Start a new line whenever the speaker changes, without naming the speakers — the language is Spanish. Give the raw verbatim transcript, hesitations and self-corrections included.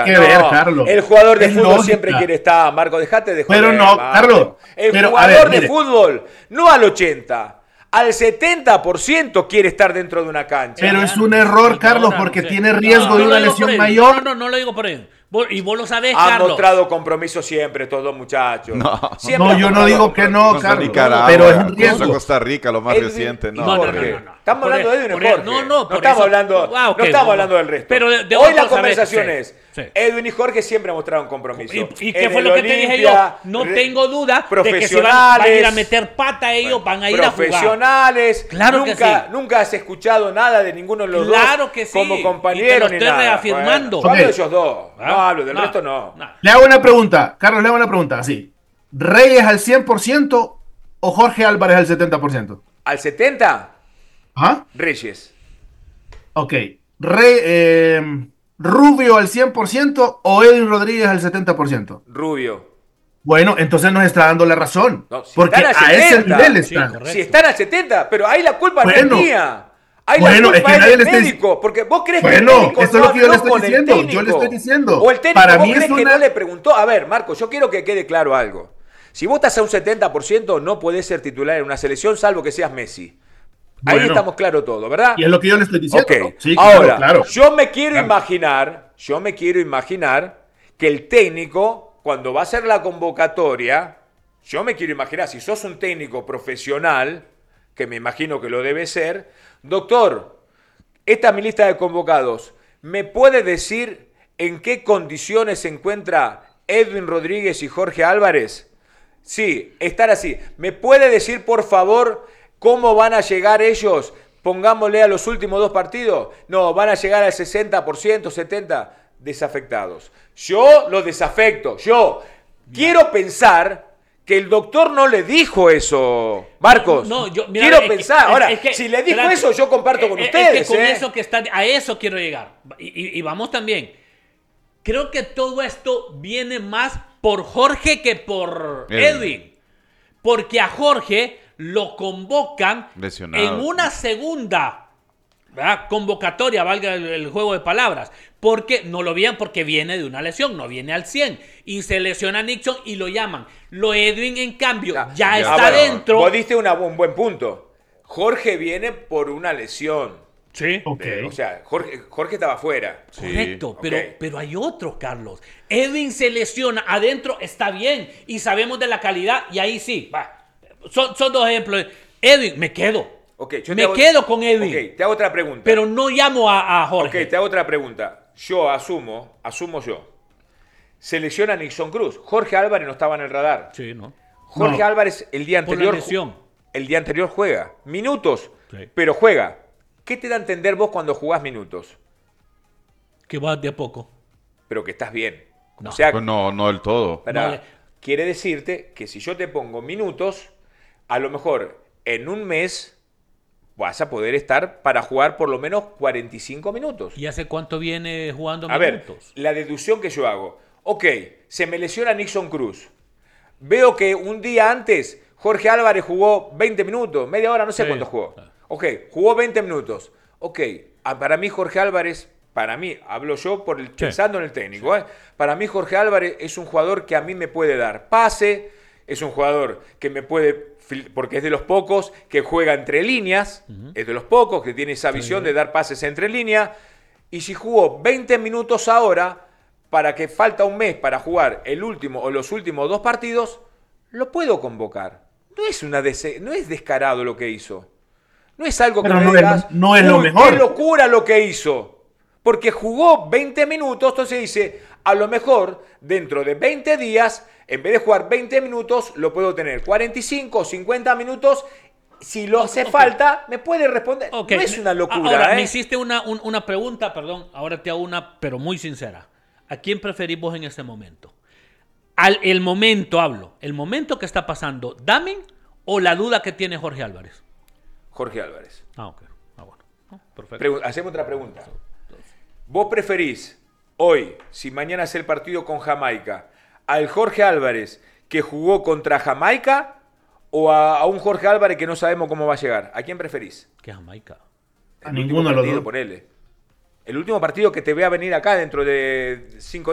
que
no.
ver, Carlos.
El jugador de
Es
fútbol
lógica.
siempre quiere estar, Marco, dejate de joder.
Pero no,
Marco.
Carlos,
El
pero, a
jugador
ver,
de
mire.
fútbol, no al ochenta, al setenta por ciento quiere estar dentro de una cancha.
Pero
Ya,
es un error,
y
Carlos,
ahora,
porque
no sé.
tiene riesgo
No
de
lo
una
digo por
lesión
él.
mayor.
No, no, no lo digo por él. Vos- Y vos lo sabés,
Han
Carlos.
mostrado compromiso siempre estos dos muchachos.
No.
Siempre
No,
han
yo no
mostrado
digo que no,
compromiso.
Contra
Carlos.
Nicaragua,
Pero es un
contra
riesgo.
Costa Rica, lo más
Edwin
reciente.
y
No,
no, no,
Jorge.
no, no, no.
Estamos
Por
hablando
e-
de Edwin y
por e-
Jorge.
no, no, por
estamos
eso-
hablando,
Ah, ok,
no estamos
no,
hablando
no.
del resto.
Pero de- de
Hoy la
otros
conversación
sabés,
es,
sí, sí.
Edwin y Jorge siempre mostraron compromiso.
¿Y, y
En
qué fue
el
lo que te dije yo?
Olimpia,
No
re-
tengo duda de que si van, van a ir a meter pata ellos, van a ir a jugar.
Profesionales.
Claro que
nunca,
sí.
Nunca has escuchado nada de ninguno de los
Claro
dos
que sí.
como
Y
compañeros
te lo
ni
estoy
nada.
reafirmando.
Bueno, yo hablo de
Ok.
ellos dos.
¿Ah?
No hablo, del resto no.
no.
Le hago una pregunta, Carlos, le hago una pregunta, así. ¿Reyes al cien por ciento o Jorge Álvarez al setenta por ciento?
Al setenta,
¿Ah?
Reyes.
Ok. Rey, eh, ¿Rubio al cien por ciento o Edwin Rodríguez al setenta por ciento?
Rubio.
Bueno, entonces nos está dando la razón.
No, si
porque
están al
a ese
setenta.
nivel
Sí,
están.
correcto.
Si están al setenta, pero ahí la culpa no
Bueno.
es mía. Ahí
Bueno,
la
es
culpa
que
es
nadie
del
le está-
médico. Porque vos crees que
Bueno,
el médico
eso
no
es lo que yo le
habló
estoy
con el
diciendo, yo le
técnico.
estoy diciendo.
O el técnico,
Para
vos
mí
crees
es
que
una-
no le preguntó. A ver, Marco, yo quiero que quede claro algo. Si vos estás a un setenta por ciento, no podés ser titular en una selección salvo que seas Messi. Ahí
Bueno.
estamos claro todo, ¿verdad?
Y es lo que yo le estoy diciendo.
Ok.
¿no? Sí, claro,
Ahora,
claro.
yo me quiero
Claro.
imaginar, yo me quiero imaginar que el técnico, cuando va a hacer la convocatoria, yo me quiero imaginar, si sos un técnico profesional, que me imagino que lo debe ser, doctor, esta es mi lista de convocados, ¿me puede decir en qué condiciones se encuentra Edwin Rodríguez y Jorge Álvarez? Sí, estar así. ¿Me puede decir, por favor, cómo van a llegar ellos? Pongámosle a los últimos dos partidos. No, van a llegar al sesenta por ciento, setenta por ciento desafectados. Yo los desafecto. Yo quiero pensar que el doctor no le dijo eso, Marcos.
No, no, yo- mira,
quiero
es que-
pensar.
es-
Ahora,
es que-
si le dijo
espérate.
eso, yo comparto con
Es-
ustedes.
Es que con
¿eh?
eso que está, a eso quiero llegar. Y, y- y vamos también. Creo que todo esto viene más por Jorge que por
Edwin.
Edwin. Porque a Jorge lo convocan
Lesionado.
en una segunda, ¿verdad?, convocatoria, valga el, el juego de palabras. Porque no lo veían porque viene de una lesión, no viene al cien. Y se lesiona Nixon y lo llaman. Lo Edwin, en cambio, ya,
Ya,
está
bueno,
dentro.
Vos diste una- un buen punto. Jorge viene por una lesión.
Sí.
Ok.
Eh, o sea, Jorge, Jorge estaba fuera.
Sí.
Correcto,
ok.
pero, pero hay otros, Carlos. Edwin se lesiona, adentro está bien y sabemos de la calidad y ahí sí. Va. Son, son dos ejemplos. Edwin, me quedo.
Ok, yo te
me
hago-
quedo con Edwin,
Ok, te hago otra pregunta.
pero no llamo a, a Jorge.
Ok, te hago otra pregunta. Yo asumo, asumo yo. Se lesiona Nixon Cruz. Jorge Álvarez no estaba en el radar.
Sí, ¿no?
Jorge
No.
Álvarez el día
Por la
anterior.
lesión.
El día anterior juega. Minutos.
Sí.
Pero juega. ¿Qué te da a entender vos cuando jugás minutos?
Que va de a poco.
Pero que estás bien.
No.
O sea,
Pues no, no del todo.
Pará,
No le-
quiere decirte que si yo te pongo minutos, a lo mejor en un mes vas a poder estar para jugar por lo menos cuarenta y cinco minutos.
¿Y hace cuánto viene jugando
A ver,
minutos?
la deducción que yo hago. Ok, se me lesiona Nixon Cruz. Veo que un día antes Jorge Álvarez jugó veinte minutos, media hora, no sé
Sí.
cuánto jugó. Ok, jugó veinte minutos. Ok, a- para mí Jorge Álvarez, para mí, hablo yo por el, pensando en el técnico, ¿eh? Para mí Jorge Álvarez es un jugador que a mí me puede dar pase, es un jugador que me puede, fil- porque es de los pocos que juega entre líneas, es de los pocos que tiene esa visión de dar pases entre líneas, y si jugó veinte minutos ahora, para que falta un mes para jugar el último o los últimos dos partidos, lo puedo convocar. No es, una dese- no es descarado lo que hizo. No es algo que
Pero
me
no es-
digas,
no es lo
"Uy,
mejor".
qué locura lo que hizo. Porque jugó veinte minutos, entonces dice, a lo mejor dentro de veinte días, en vez de jugar veinte minutos, lo puedo tener cuarenta y cinco o cincuenta minutos. Si lo hace
Ok.
falta, me puede responder.
Ok.
No es una locura,
Ahora,
¿eh?
me hiciste una, un- una pregunta, perdón, ahora te hago una, pero muy sincera. ¿A quién preferís vos en este momento? Al, el momento hablo, el momento que está pasando, ¿Damin o la duda que tiene Jorge Álvarez?
Jorge Álvarez.
Ah, ok. Ah, bueno. Ah, perfecto.
Pregu- hacemos otra pregunta. ¿Vos preferís hoy, si mañana es el partido con Jamaica, al Jorge Álvarez que jugó contra Jamaica o a, a un Jorge Álvarez que no sabemos cómo va a llegar? ¿A quién preferís?
¿Qué Jamaica?
A
El
ninguno
último
de los
partido,
dos.
ponele. El último partido que te vea venir acá dentro de cinco